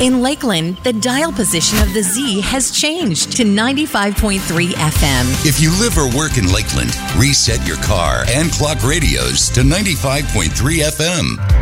In Lakeland, the dial position of the Z has changed to 95.3 FM. If you live or work in Lakeland, reset your car and clock radios to 95.3 FM.